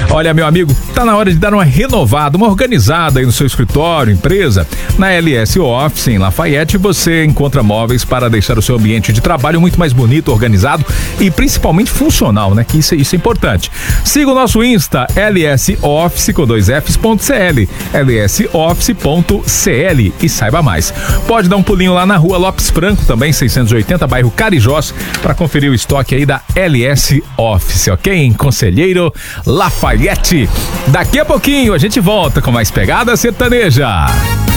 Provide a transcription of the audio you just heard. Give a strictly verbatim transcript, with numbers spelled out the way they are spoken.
Olha, meu amigo, tá na hora de dar uma renovada, uma organizada aí no seu escritório, empresa. Na L S Office, em Lafayette, você encontra móveis para deixar o seu ambiente de trabalho muito mais bonito, organizado e principalmente funcional, né? Que isso, isso é importante. Siga o nosso Insta, L S Office com dois Fs ponto C L, L S Office ponto C L e saiba mais. Pode dar um pulinho lá na rua Lopes Franco, também seiscentos e oitenta, bairro Carijós, para conferir o estoque aí da L S Office, ok? Em Conselheiro Lafayette. Daqui a pouquinho a gente volta com mais pegada sertaneja.